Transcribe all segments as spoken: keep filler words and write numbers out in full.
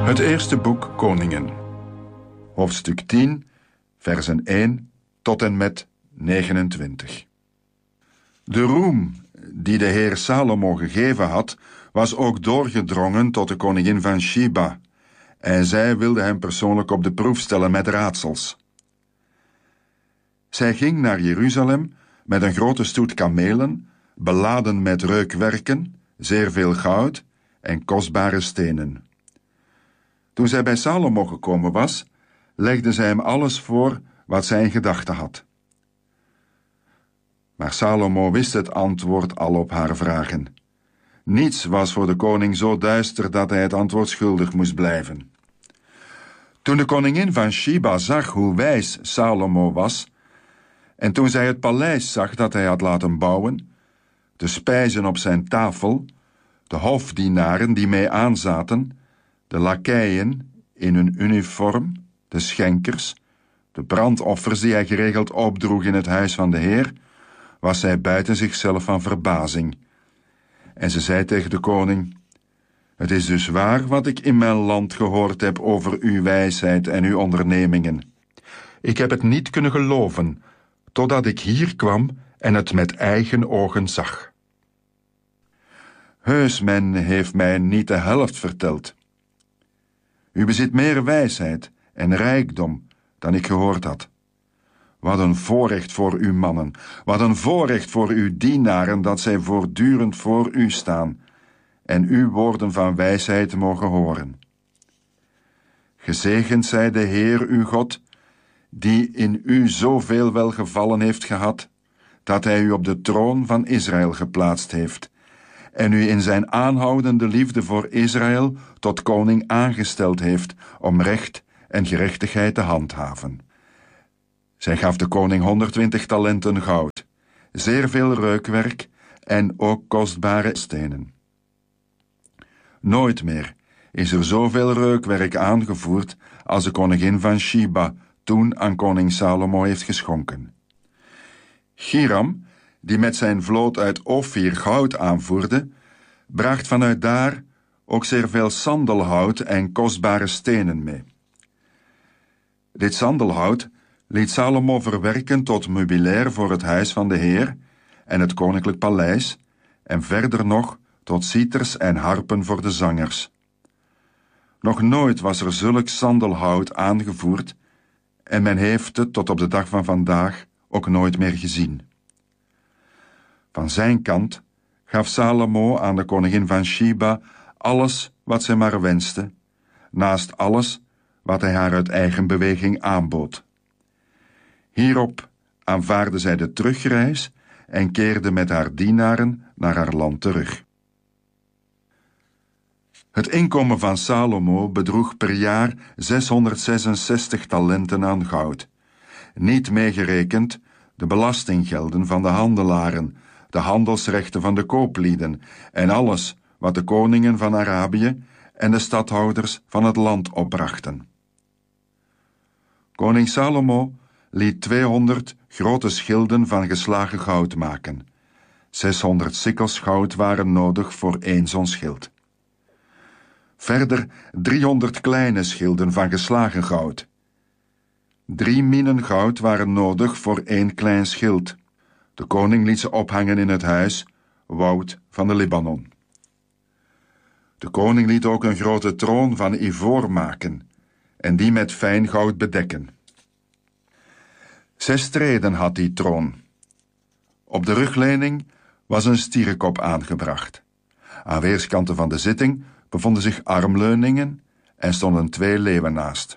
Het eerste boek Koningen. Hoofdstuk tien, versen één tot en met negenentwintig. De roem die de Heer Salomo gegeven had, was ook doorgedrongen tot de koningin van Sheba, en zij wilde hem persoonlijk op de proef stellen met raadsels. Zij ging naar Jeruzalem met een grote stoet kamelen, beladen met reukwerken, zeer veel goud en kostbare stenen. Toen zij bij Salomo gekomen was, legde zij hem alles voor wat zij in gedachten had. Maar Salomo wist het antwoord al op haar vragen. Niets was voor de koning zo duister dat hij het antwoord schuldig moest blijven. Toen de koningin van Sheba zag hoe wijs Salomo was, en toen zij het paleis zag dat hij had laten bouwen, de spijzen op zijn tafel, de hofdienaren die mee aanzaten, de lakeien in hun uniform, de schenkers, de brandoffers die hij geregeld opdroeg in het huis van de Heer, was zij buiten zichzelf van verbazing. En ze zei tegen de koning: Het is dus waar wat ik in mijn land gehoord heb over uw wijsheid en uw ondernemingen. Ik heb het niet kunnen geloven, totdat ik hier kwam en het met eigen ogen zag. Heus, men heeft mij niet de helft verteld. U bezit meer wijsheid en rijkdom dan ik gehoord had. Wat een voorrecht voor uw mannen, wat een voorrecht voor uw dienaren, dat zij voortdurend voor u staan en uw woorden van wijsheid mogen horen. Gezegend zij de Heer uw God, die in u zoveel welgevallen heeft gehad, dat hij u op de troon van Israël geplaatst heeft, en u in zijn aanhoudende liefde voor Israël tot koning aangesteld heeft om recht en gerechtigheid te handhaven. Zij gaf de koning honderdtwintig talenten goud, zeer veel reukwerk en ook kostbare stenen. Nooit meer is er zoveel reukwerk aangevoerd als de koningin van Sheba toen aan koning Salomo heeft geschonken. Hiram, die met zijn vloot uit Ofir goud aanvoerde, bracht vanuit daar ook zeer veel sandelhout en kostbare stenen mee. Dit sandelhout liet Salomo verwerken tot meubilair voor het huis van de Heer en het koninklijk paleis, en verder nog tot citers en harpen voor de zangers. Nog nooit was er zulk sandelhout aangevoerd, en men heeft het tot op de dag van vandaag ook nooit meer gezien. Van zijn kant gaf Salomo aan de koningin van Sheba alles wat zij maar wenste, naast alles wat hij haar uit eigen beweging aanbood. Hierop aanvaardde zij de terugreis en keerde met haar dienaren naar haar land terug. Het inkomen van Salomo bedroeg per jaar zeshonderdzesenzestig talenten aan goud, niet meegerekend de belastinggelden van de handelaren, de handelsrechten van de kooplieden en alles wat de koningen van Arabië en de stadhouders van het land opbrachten. Koning Salomo liet tweehonderd grote schilden van geslagen goud maken. zeshonderd sikkels goud waren nodig voor één zo'n schild. Verder driehonderd kleine schilden van geslagen goud. Drie minen goud waren nodig voor één klein schild. De koning liet ze ophangen in het huis, woud van de Libanon. De koning liet ook een grote troon van ivoor maken en die met fijn goud bedekken. Zes treden had die troon. Op de rugleuning was een stierenkop aangebracht. Aan weerskanten van de zitting bevonden zich armleuningen en stonden twee leeuwen naast.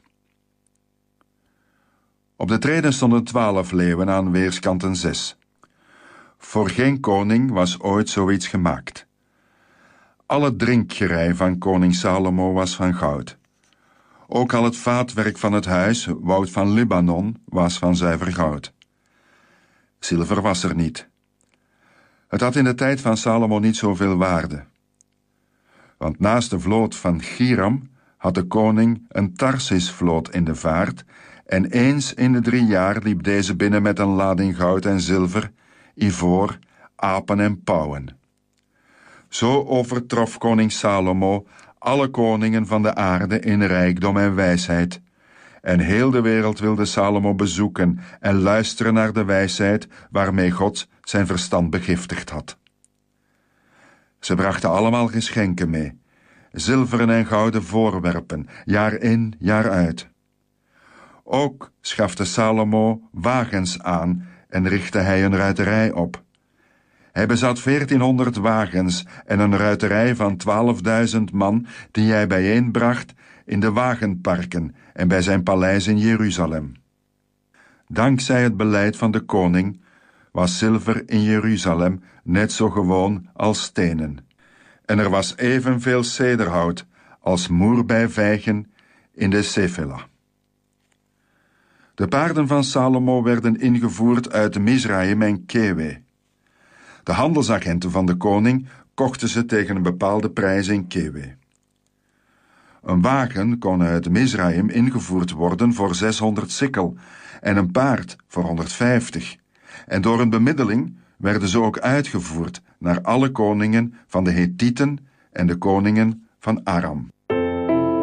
Op de treden stonden twaalf leeuwen aan weerskanten zes. Voor geen koning was ooit zoiets gemaakt. Al het drinkgerei van koning Salomo was van goud. Ook al het vaatwerk van het huis, woud van Libanon, was van zuiver goud. Zilver was er niet. Het had in de tijd van Salomo niet zoveel waarde. Want naast de vloot van Hiram had de koning een Tarsisvloot in de vaart, en eens in de drie jaar liep deze binnen met een lading goud en zilver, ivoor, apen en pauwen. Zo overtrof koning Salomo alle koningen van de aarde in rijkdom en wijsheid. En heel de wereld wilde Salomo bezoeken en luisteren naar de wijsheid waarmee God zijn verstand begiftigd had. Ze brachten allemaal geschenken mee, zilveren en gouden voorwerpen, jaar in, jaar uit. Ook schafte Salomo wagens aan en richtte hij een ruiterij op. Hij bezat veertienhonderd wagens en een ruiterij van twaalfduizend man die hij bijeenbracht in de wagenparken en bij zijn paleis in Jeruzalem. Dankzij het beleid van de koning was zilver in Jeruzalem net zo gewoon als stenen. En er was evenveel cederhout als moerbijvijgen in de Sefela. De paarden van Salomo werden ingevoerd uit Mizraim en Kewe. De handelsagenten van de koning kochten ze tegen een bepaalde prijs in Kewe. Een wagen kon uit Mizraim ingevoerd worden voor zeshonderd sikkel en een paard voor honderdvijftig. En door een bemiddeling werden ze ook uitgevoerd naar alle koningen van de Hethieten en de koningen van Aram.